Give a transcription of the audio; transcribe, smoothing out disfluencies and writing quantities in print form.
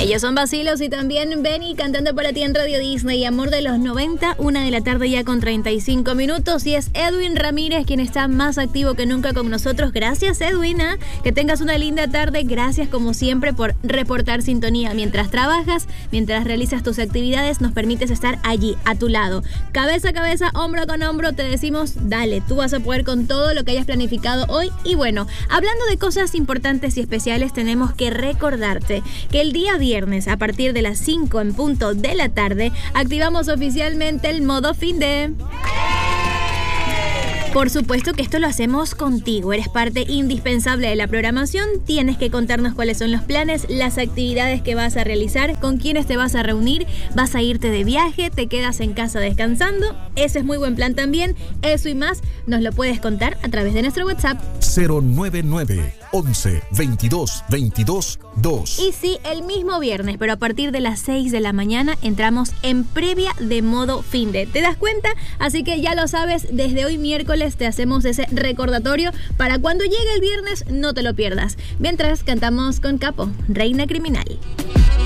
Ellos son Vacilos y también Benny cantando para ti en Radio Disney. Amor de los 90, 1 de la tarde ya con 35 minutos. Y es Edwin Ramírez quien está más activo que nunca con nosotros. Gracias, Edwin. Que tengas una linda tarde. Gracias como siempre por reportar sintonía. Mientras trabajas, mientras realizas tus actividades, nos permites estar allí, a tu lado. Cabeza a cabeza, hombro con hombro, te decimos, dale, tú vas a poder con todo lo que hayas planificado hoy. Y bueno, hablando de cosas importantes y especiales, tenemos que recordarte que el día viernes, a partir de las 5 en punto de la tarde, activamos oficialmente el modo fin de... Por supuesto que esto lo hacemos contigo, eres parte indispensable de la programación, tienes que contarnos cuáles son los planes, las actividades que vas a realizar, con quiénes te vas a reunir, vas a irte de viaje, te quedas en casa descansando, ese es muy buen plan también, eso y más nos lo puedes contar a través de nuestro WhatsApp 099 11 22 22 2. Y sí, el mismo viernes, pero a partir de las 6 de la mañana entramos en previa de modo finde. ¿Te das cuenta? Así que ya lo sabes, desde hoy miércoles te hacemos ese recordatorio para cuando llegue el viernes no te lo pierdas. Mientras cantamos con Capo, Reina Criminal.